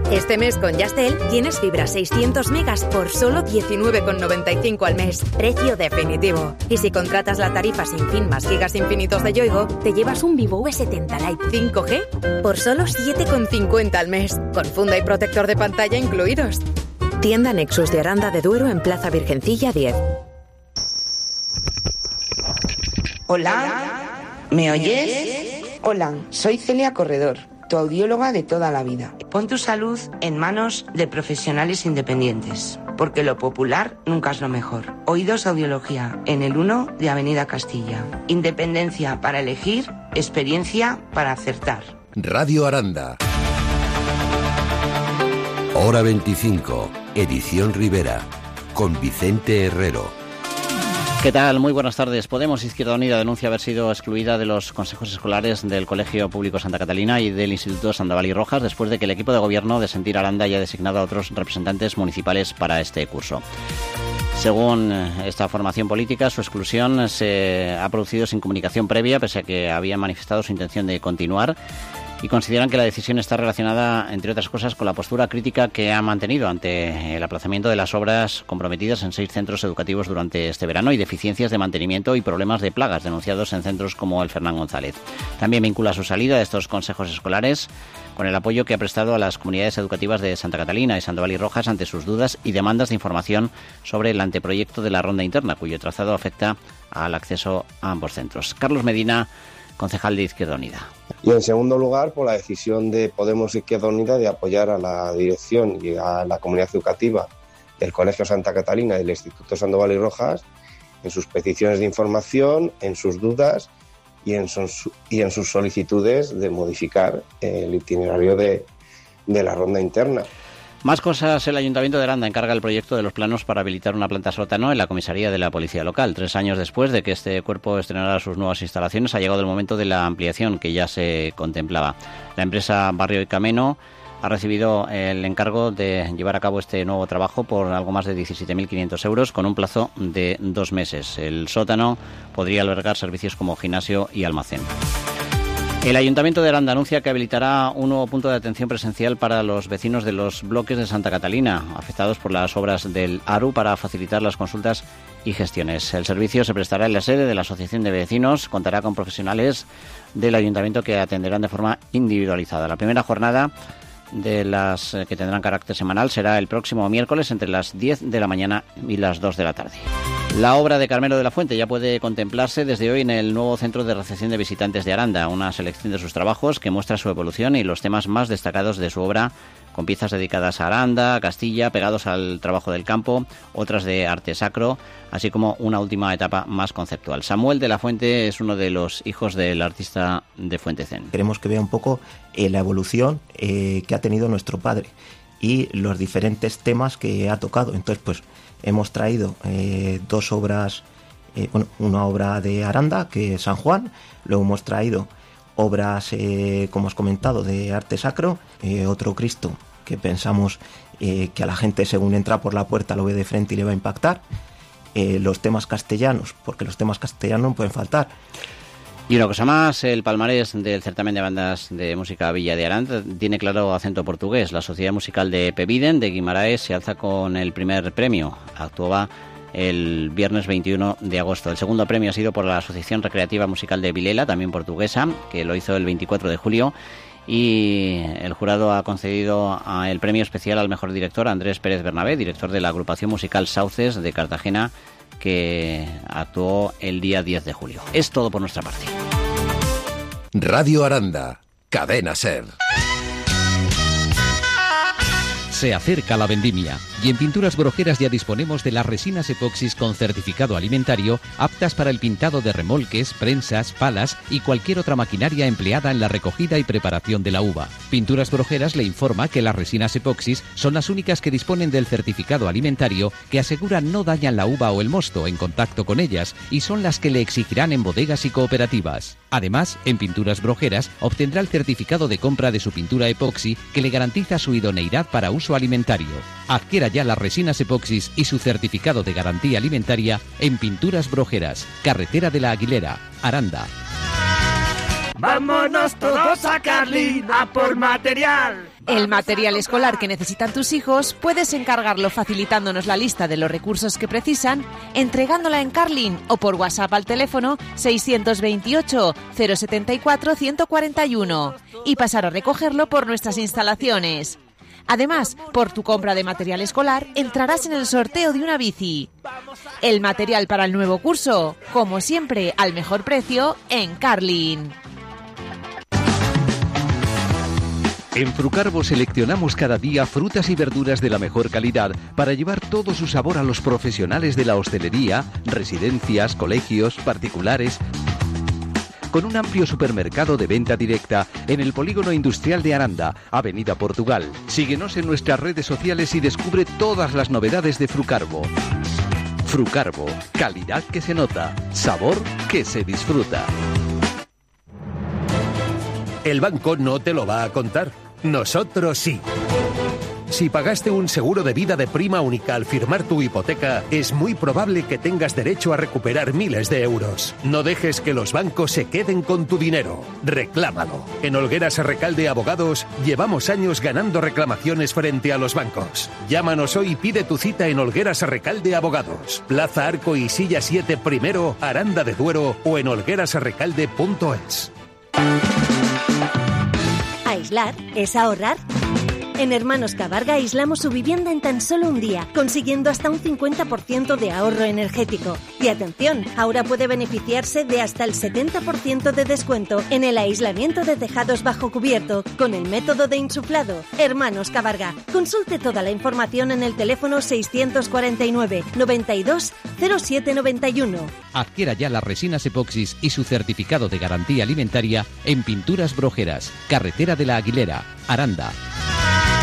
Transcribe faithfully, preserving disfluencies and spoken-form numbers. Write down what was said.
Este mes con Yastel tienes fibra seiscientos megas por solo diecinueve con noventa y cinco al mes. Precio definitivo. Y si contratas la tarifa sin fin más gigas infinitos de Yoigo, te llevas un Vivo V setenta Lite cinco G por solo siete con cincuenta al mes. Con funda y protector de pantalla incluidos. Tienda Nexus de Aranda de Duero en Plaza Virgencilla diez. Hola, ¿me oyes? Hola, soy Celia Corredor, tu audióloga de toda la vida. Pon tu salud en manos de profesionales independientes, porque lo popular nunca es lo mejor. Oídos Audiología, en el uno de Avenida Castilla. Independencia para elegir, experiencia para acertar. Radio Aranda. Hora veinticinco, edición Rivera, con Vicente Herrero. ¿Qué tal? Muy buenas tardes. Podemos Izquierda Unida denuncia haber sido excluida de los consejos escolares del Colegio Público Santa Catalina y del Instituto Sandoval y Rojas después de que el equipo de gobierno de Sentir Aranda haya designado a otros representantes municipales para este curso. Según esta formación política, su exclusión se ha producido sin comunicación previa, pese a que habían manifestado su intención de continuar. Y consideran que la decisión está relacionada, entre otras cosas, con la postura crítica que ha mantenido ante el aplazamiento de las obras comprometidas en seis centros educativos durante este verano y deficiencias de mantenimiento y problemas de plagas denunciados en centros como el Fernán González. También vincula su salida de estos consejos escolares con el apoyo que ha prestado a las comunidades educativas de Santa Catalina y Sandoval y Rojas ante sus dudas y demandas de información sobre el anteproyecto de la ronda interna, cuyo trazado afecta al acceso a ambos centros. Carlos Medina, concejal de Izquierda Unida. Y en segundo lugar, por la decisión de Podemos Izquierda Unida de apoyar a la dirección y a la comunidad educativa del Colegio Santa Catalina y del Instituto Sandoval y Rojas en sus peticiones de información, en sus dudas y en sus, y en sus solicitudes de modificar el itinerario de, de la ronda interna. Más cosas. El Ayuntamiento de Aranda encarga el proyecto de los planos para habilitar una planta sótano en la comisaría de la Policía Local. Tres años después de que este cuerpo estrenara sus nuevas instalaciones, ha llegado el momento de la ampliación que ya se contemplaba. La empresa Barrio y Cameno ha recibido el encargo de llevar a cabo este nuevo trabajo por algo más de diecisiete mil quinientos euros con un plazo de dos meses. El sótano podría albergar servicios como gimnasio y almacén. El Ayuntamiento de Aranda anuncia que habilitará un nuevo punto de atención presencial para los vecinos de los bloques de Santa Catalina, afectados por las obras del A R U, para facilitar las consultas y gestiones. El servicio se prestará en la sede de la Asociación de Vecinos, contará con profesionales del Ayuntamiento que atenderán de forma individualizada. La primera jornada de las que tendrán carácter semanal será el próximo miércoles entre las diez de la mañana y las dos de la tarde. La obra de Carmelo de la Fuente ya puede contemplarse desde hoy en el nuevo Centro de Recepción de Visitantes de Aranda, una selección de sus trabajos que muestra su evolución y los temas más destacados de su obra, con piezas dedicadas a Aranda, a Castilla, pegados al trabajo del campo, otras de arte sacro, así como una última etapa más conceptual. Samuel de la Fuente es uno de los hijos del artista de Fuentecén. Queremos que vea un poco eh, la evolución eh, que ha tenido nuestro padre y los diferentes temas que ha tocado. Entonces, pues hemos traído eh, dos obras, eh, bueno, una obra de Aranda, que es San Juan, luego hemos traído obras, eh, como os he comentado, de arte sacro, eh, otro Cristo que pensamos eh, que a la gente según entra por la puerta lo ve de frente y le va a impactar, eh, los temas castellanos, porque los temas castellanos no pueden faltar. Y una cosa más, el palmarés del certamen de bandas de música Villa de Aranda tiene claro acento portugués. La Sociedad Musical de Peviden de Guimaraes se alza con el primer premio. Actuaba el viernes veintiuno de agosto. El segundo premio ha sido por la Asociación Recreativa Musical de Vilela, también portuguesa, que lo hizo el veinticuatro de julio. Y el jurado ha concedido el premio especial al mejor director, Andrés Pérez Bernabé, director de la agrupación musical Sauces de Cartagena, que actuó el día diez de julio. Es todo por nuestra parte. Radio Aranda, Cadena Ser. Se acerca la vendimia y en Pinturas Brojeras ya disponemos de las resinas epoxis con certificado alimentario aptas para el pintado de remolques, prensas, palas y cualquier otra maquinaria empleada en la recogida y preparación de la uva. Pinturas Brojeras le informa que las resinas epoxis son las únicas que disponen del certificado alimentario que asegura no dañan la uva o el mosto en contacto con ellas y son las que le exigirán en bodegas y cooperativas. Además, en Pinturas Brojeras obtendrá el certificado de compra de su pintura epoxi que le garantiza su idoneidad para uso alimentario. Adquiera ya las resinas epoxis y su certificado de garantía alimentaria en Pinturas Brojeras, carretera de la Aguilera, Aranda. Vámonos todos a Carlín a por material. El material escolar que necesitan tus hijos puedes encargarlo facilitándonos la lista de los recursos que precisan, entregándola en Carlin o por WhatsApp al teléfono seiscientos veintiocho, cero setenta y cuatro, ciento cuarenta y uno y pasar a recogerlo por nuestras instalaciones. Además, por tu compra de material escolar entrarás en el sorteo de una bici. El material para el nuevo curso, como siempre, al mejor precio en Carlin. En Frucarvo seleccionamos cada día frutas y verduras de la mejor calidad para llevar todo su sabor a los profesionales de la hostelería, residencias, colegios, particulares, con un amplio supermercado de venta directa en el Polígono Industrial de Aranda, Avenida Portugal. Síguenos en nuestras redes sociales y descubre todas las novedades de Frucarvo. Frucarvo, calidad que se nota, sabor que se disfruta. El banco no te lo va a contar. Nosotros sí. Si pagaste un seguro de vida de prima única al firmar tu hipoteca, es muy probable que tengas derecho a recuperar miles de euros. No dejes que los bancos se queden con tu dinero. Reclámalo. En Olgueras Recalde Abogados llevamos años ganando reclamaciones frente a los bancos. Llámanos hoy y pide tu cita en Olgueras Recalde Abogados. Plaza Arco y Silla siete Primero, Aranda de Duero o en olgueras recalde punto es. Aislar es ahorrar. En Hermanos Cabarga aislamos su vivienda en tan solo un día, consiguiendo hasta un cincuenta por ciento de ahorro energético. Y atención, ahora puede beneficiarse de hasta el setenta por ciento de descuento en el aislamiento de tejados bajo cubierto con el método de insuflado. Hermanos Cabarga. Consulte toda la información en el teléfono seiscientos cuarenta y nueve, noventa y dos, cero siete noventa y uno. Adquiera ya las resinas epoxis y su certificado de garantía alimentaria en Pinturas Brojeras, Carretera de la Aguilera, Aranda.